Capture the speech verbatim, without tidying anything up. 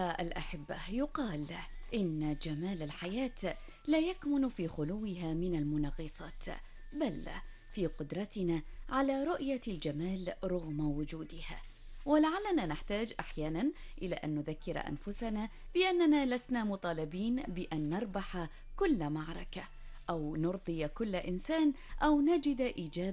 أيها الأحبة، يقال إن جمال الحياة لا يكمن في خلوها من المنغصات، بل في قدرتنا على رؤية الجمال رغم وجودها. ولعلنا نحتاج أحيانا إلى أن نذكر أنفسنا بأننا لسنا مطالبين بأن نربح كل معركة أو نرضي كل إنسان أو نجد إيجابا